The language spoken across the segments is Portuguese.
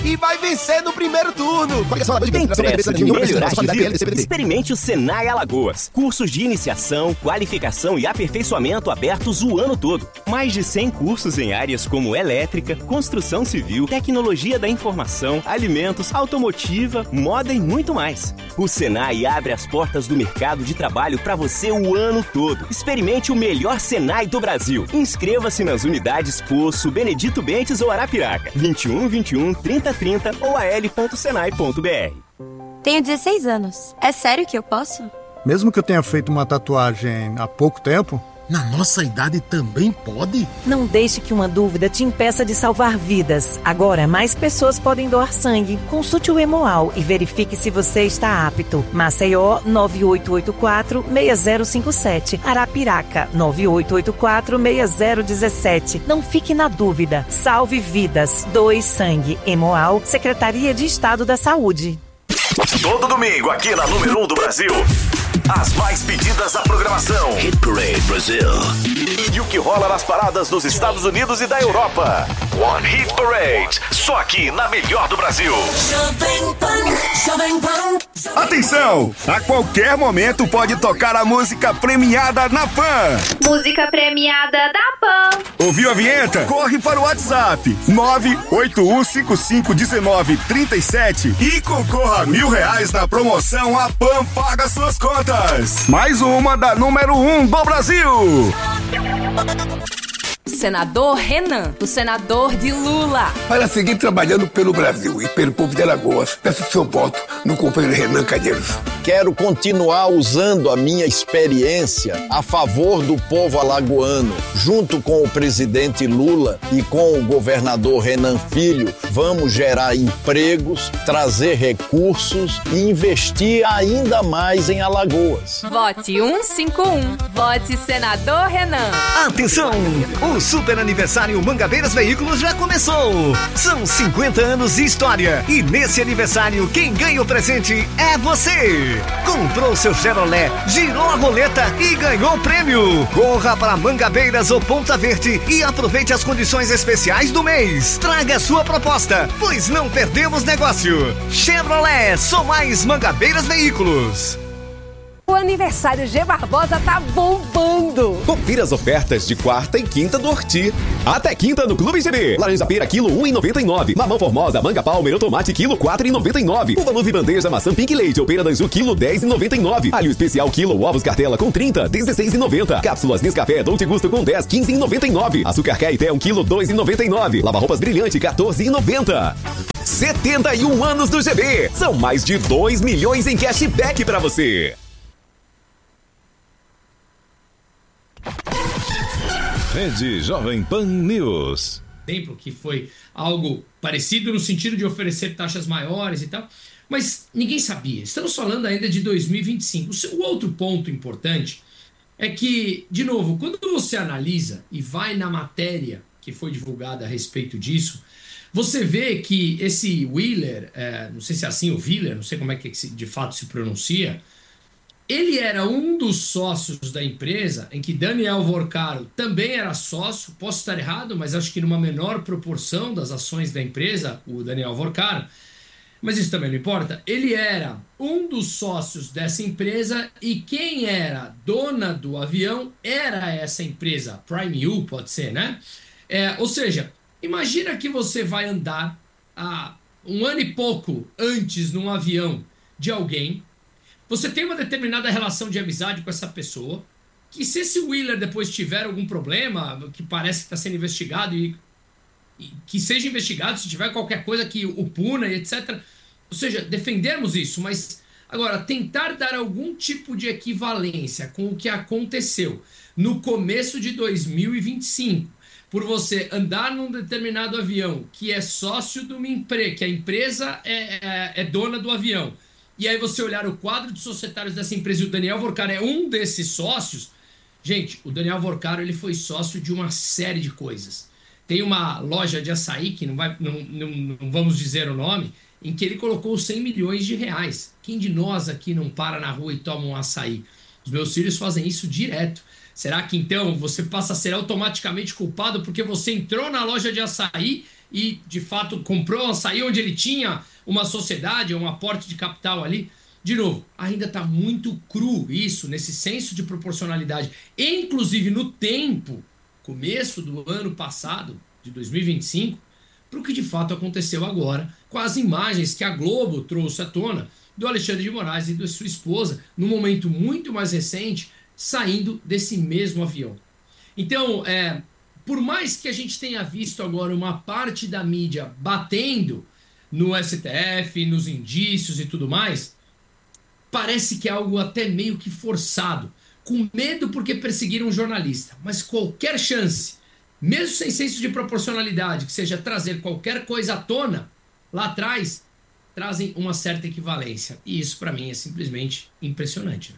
e vai vencer no primeiro turno. Tem pressa de melhorar de vida? Experimente o Senai Alagoas. Cursos de iniciação, qualificação e aperfeiçoamento abertos o ano todo. Mais de 100 cursos em áreas como elétrica, construção civil, tecnologia da informação, alimentos, automotiva, moda e muito mais. O Senai abre as portas do mercado de trabalho para você o ano todo. Experimente o melhor Senai do Brasil. Inscreva-se nas unidades Poço, Benedito Bentes ou Arapiraca. 21 21 30 30 ou al.senai.br. Tenho 16 anos. É sério que eu posso? Mesmo que eu tenha feito uma tatuagem há pouco tempo? Na nossa idade também pode? Não deixe que uma dúvida te impeça de salvar vidas. Agora, mais pessoas podem doar sangue. Consulte o Hemoal e verifique se você está apto. Maceió, 9884-6057. Arapiraca, 9884-6017. Não fique na dúvida. Salve vidas. Doe sangue. Hemoal, Secretaria de Estado da Saúde. Todo domingo, aqui na número 1 do Brasil. As mais pedidas da programação. Hit Parade Brasil. E o que rola nas paradas dos Estados Unidos e da Europa. One Hit Parade. Só aqui na melhor do Brasil. Atenção! A qualquer momento pode tocar a música premiada na PAN. Música premiada da PAN. Ouviu a vinheta? Corre para o WhatsApp 981551937 e concorra a R$1.000 na promoção A PAN Paga Suas Contas. Mais uma da número 1 do Brasil. Senador Renan, o senador de Lula. Para seguir trabalhando pelo Brasil e pelo povo de Alagoas, peço seu voto no companheiro Renan Calheiros. Quero continuar usando a minha experiência a favor do povo alagoano. Junto com o presidente Lula e com o governador Renan Filho, vamos gerar empregos, trazer recursos e investir ainda mais em Alagoas. Vote 151. Vote senador Renan. Atenção! O super aniversário Mangabeiras Veículos já começou. São 50 anos de história e nesse aniversário quem ganha o presente é você. Comprou seu Chevrolet, girou a roleta e ganhou o prêmio. Corra para Mangabeiras ou Ponta Verde e aproveite as condições especiais do mês. Traga sua proposta, pois não perdemos negócio. Chevrolet, só mais Mangabeiras Veículos. O aniversário G Barbosa tá bombando! Confira as ofertas de quarta e quinta do Horti. Até quinta no Clube GB. Laranja pera, quilo 1,99. Mamão formosa, manga palmer, tomate, quilo 4,99. Uva Luve bandeja, maçã Pink Leite ou pera d'anju, quilo 10,99. Alho especial, quilo, ovos cartela com 30, 16,90. Cápsulas Nescafé, Dolce Gusto com 10, 15,99. Açúcar Caeté, 1 quilo, 2,99. Lava-roupas Brilhante, 14,90. 71 anos do GB. São mais de 2 milhões em cashback pra você. Rede Jovem Pan News. Exemplo que foi algo parecido no sentido de oferecer taxas maiores e tal, mas ninguém sabia. Estamos falando ainda de 2025. O outro ponto importante é que, de novo, quando você analisa e vai na matéria que foi divulgada a respeito disso, você vê que esse Wheeler, não sei se é assim o Wheeler, não sei como é que de fato se pronuncia, ele era um dos sócios da empresa em que Daniel Vorcaro também era sócio. Posso estar errado, mas acho que numa menor proporção das ações da empresa, o Daniel Vorcaro. Mas isso também não importa. Ele era um dos sócios dessa empresa e quem era dona do avião era essa empresa. Prime U, pode ser, né? Ou seja, imagina que você vai andar um ano e pouco antes num avião de alguém. Você tem uma determinada relação de amizade com essa pessoa, que se esse Wheeler depois tiver algum problema, que parece que está sendo investigado, e que seja investigado, se tiver qualquer coisa que o puna e etc. Ou seja, defendermos isso, mas agora, tentar dar algum tipo de equivalência com o que aconteceu no começo de 2025, por você andar num determinado avião que é sócio de uma empresa, que a empresa é dona do avião, e aí você olhar o quadro de societários dessa empresa e o Daniel Vorcaro é um desses sócios. Gente, o Daniel Vorcaro ele foi sócio de uma série de coisas. Tem uma loja de açaí, que não vamos dizer o nome, em que ele colocou 100 milhões de reais. Quem de nós aqui não para na rua e toma um açaí? Os meus filhos fazem isso direto. Será que então você passa a ser automaticamente culpado porque você entrou na loja de açaí e, de fato, comprou, saiu onde ele tinha uma sociedade, um aporte de capital ali. De novo, ainda está muito cru isso, nesse senso de proporcionalidade. Inclusive no tempo, começo do ano passado, de 2025, para o que de fato aconteceu agora, com as imagens que a Globo trouxe à tona do Alexandre de Moraes e da sua esposa, num momento muito mais recente, saindo desse mesmo avião. Então, por mais que a gente tenha visto agora uma parte da mídia batendo no STF, nos indícios e tudo mais, parece que é algo até meio que forçado, com medo porque perseguiram um jornalista. Mas qualquer chance, mesmo sem senso de proporcionalidade, que seja trazer qualquer coisa à tona, lá atrás, trazem uma certa equivalência. E isso, para mim, é simplesmente impressionante. Né?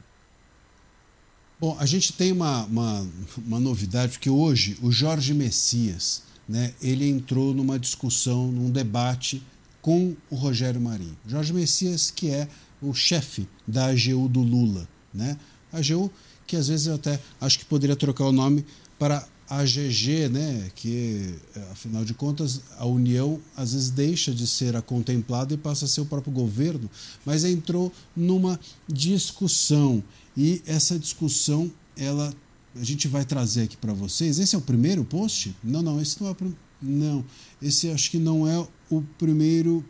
Bom, a gente tem uma novidade, porque hoje o Jorge Messias, né, ele entrou numa discussão, num debate com o Rogério Marinho. Jorge Messias, que é o chefe da AGU do Lula, né? AGU, que às vezes eu até acho que poderia trocar o nome para AGG, né? Que, afinal de contas, a União às vezes deixa de ser a contemplada e passa a ser o próprio governo, mas entrou numa discussão. E essa discussão, a gente vai trazer aqui para vocês. Esse é o primeiro post? Não, esse não é o primeiro. Não, esse acho que não é o primeiro.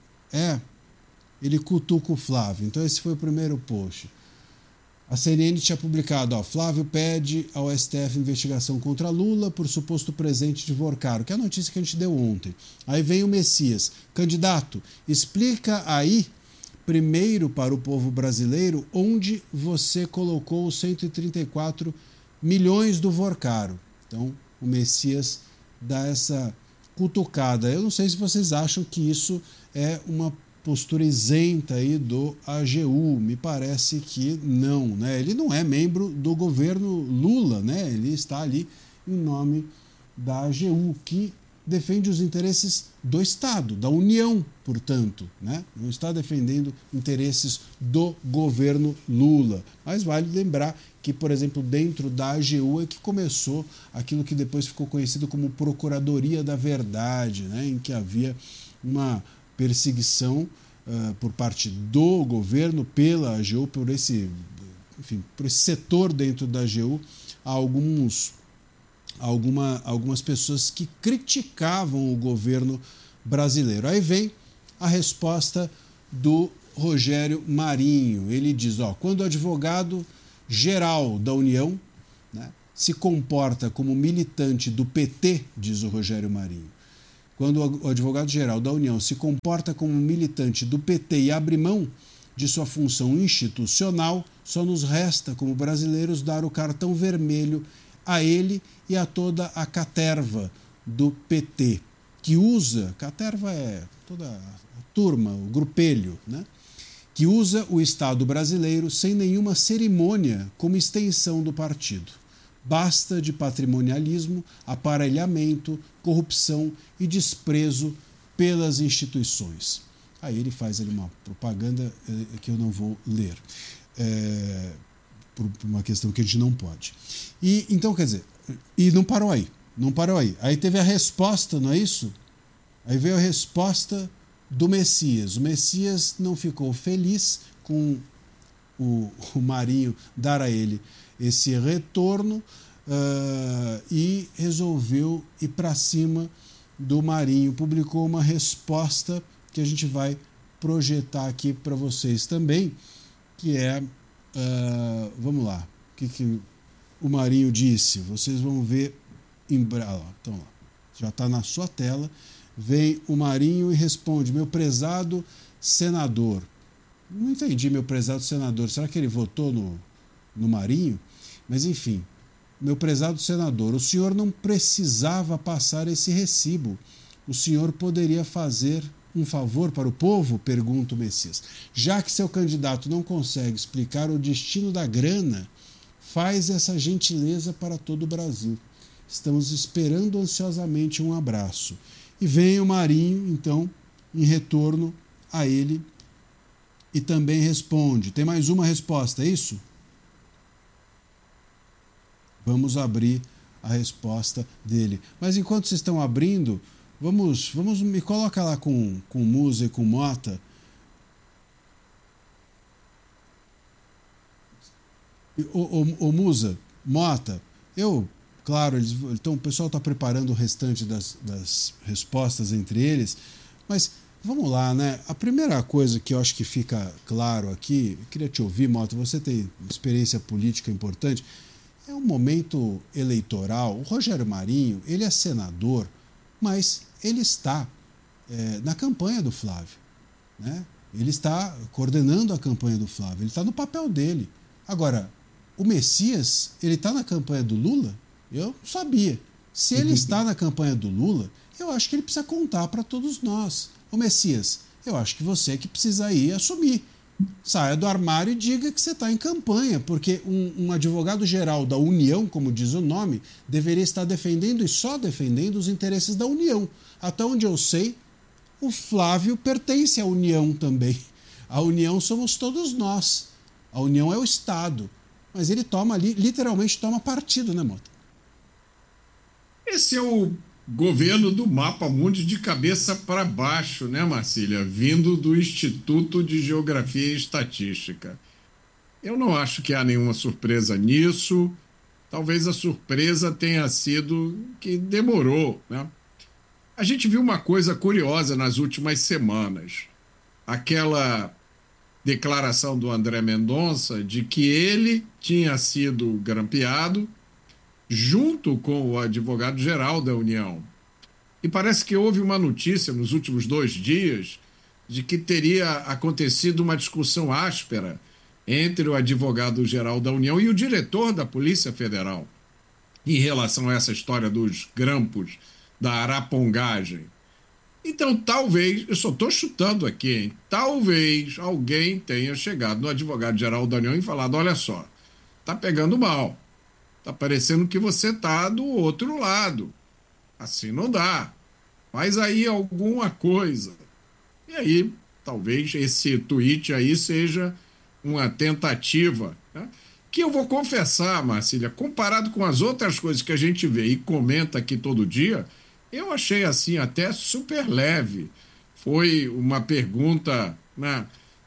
Ele cutuca o Flávio. Então esse foi o primeiro post. A CNN tinha publicado, Flávio pede ao STF investigação contra Lula por suposto presente de Vorcaro, que é a notícia que a gente deu ontem. Aí vem o Messias. Candidato, explica aí, primeiro para o povo brasileiro, onde você colocou os 134 milhões do Vorcaro. Então, o Messias dá essa cutucada. Eu não sei se vocês acham que isso é uma postura isenta aí do AGU. Me parece que não, né? Ele não é membro do governo Lula, né? Ele está ali em nome da AGU, que defende os interesses do Estado, da União, portanto, né? Não está defendendo interesses do governo Lula. Mas vale lembrar que, por exemplo, dentro da AGU é que começou aquilo que depois ficou conhecido como Procuradoria da Verdade, né? Em que havia uma perseguição por parte do governo pela AGU, por esse setor dentro da AGU, algumas pessoas que criticavam o governo brasileiro. Aí vem a resposta do Rogério Marinho. Ele diz, quando o advogado geral da União, né, se comporta como militante do PT, diz o Rogério Marinho, quando o advogado-geral da União se comporta como militante do PT e abre mão de sua função institucional, só nos resta, como brasileiros, dar o cartão vermelho a ele e a toda a caterva do PT, que usa, caterva é toda a turma, o grupelho, né? Que usa o Estado brasileiro sem nenhuma cerimônia como extensão do partido. Basta de patrimonialismo, aparelhamento, corrupção e desprezo pelas instituições. Aí ele faz ali uma propaganda que eu não vou ler, por uma questão que a gente não pode. E então, quer dizer, e não parou aí. Aí teve a resposta, não é isso? Aí veio a resposta do Messias. O Messias não ficou feliz com o Marinho dar a ele esse retorno e resolveu ir para cima do Marinho. Publicou uma resposta que a gente vai projetar aqui para vocês também, que é, vamos lá, o que o Marinho disse. Vocês vão ver em breve. Então, lá, já está na sua tela. Vem o Marinho e responde: meu prezado senador. Não entendi, meu prezado senador. Será que ele votou no Marinho? Mas, enfim, meu prezado senador, o senhor não precisava passar esse recibo. O senhor poderia fazer um favor para o povo? Pergunta o Messias. Já que seu candidato não consegue explicar o destino da grana, faz essa gentileza para todo o Brasil. Estamos esperando ansiosamente um abraço. E vem o Marinho, então, em retorno a ele, e também responde. Tem mais uma resposta, é isso? Vamos abrir a resposta dele. Mas enquanto vocês estão abrindo, Vamos, me coloca lá com Musa e com Mota. Ô Musa, Mota, claro, então o pessoal está preparando o restante das respostas entre eles, mas vamos lá, né? A primeira coisa que eu acho que fica claro aqui, eu queria te ouvir, Mota, você tem experiência política importante, é um momento eleitoral. O Rogério Marinho, ele é senador, mas ele está na campanha do Flávio, né? Ele está coordenando a campanha do Flávio, ele está no papel dele. Agora, o Messias, ele está na campanha do Lula? Eu não sabia. Se ele está na campanha do Lula, eu acho que ele precisa contar para todos nós. Ô Messias, eu acho que você que precisa ir assumir. Saia do armário e diga que você está em campanha, porque um advogado-geral da União, como diz o nome, deveria estar defendendo e só defendendo os interesses da União. Até onde eu sei, o Flávio pertence à União também. A União somos todos nós. A União é o Estado. Mas ele literalmente toma partido, né, Mota? Esse é o governo do Mapa Mundi de cabeça para baixo, né, Marcília? Vindo do Instituto de Geografia e Estatística. Eu não acho que há nenhuma surpresa nisso. Talvez a surpresa tenha sido que demorou, né? A gente viu uma coisa curiosa nas últimas semanas. Aquela declaração do André Mendonça de que ele tinha sido grampeado junto com o advogado-geral da União. E parece que houve uma notícia nos últimos 2 dias de que teria acontecido uma discussão áspera entre o advogado-geral da União e o diretor da Polícia Federal em relação a essa história dos grampos, da arapongagem. Então, talvez, eu só estou chutando aqui, hein? Talvez alguém tenha chegado no advogado-geral da União e falado, olha só, tá pegando mal. Tá parecendo que você tá do outro lado. Assim não dá. Faz aí alguma coisa. E aí, talvez esse tweet aí seja uma tentativa, né? Que eu vou confessar, Marcília, comparado com as outras coisas que a gente vê e comenta aqui todo dia, eu achei assim até super leve. Foi uma pergunta, né,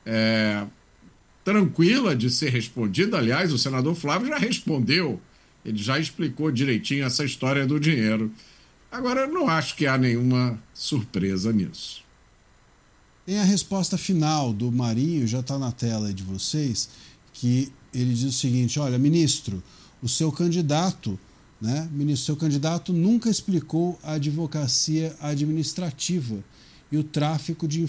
tranquila de ser respondida. Aliás, o senador Flávio já respondeu. Ele já explicou direitinho essa história do dinheiro. Agora, eu não acho que há nenhuma surpresa nisso. Tem a resposta final do Marinho, já está na tela aí de vocês, que ele diz o seguinte, olha, ministro, o seu candidato, né, ministro, seu candidato nunca explicou a advocacia administrativa e o tráfico de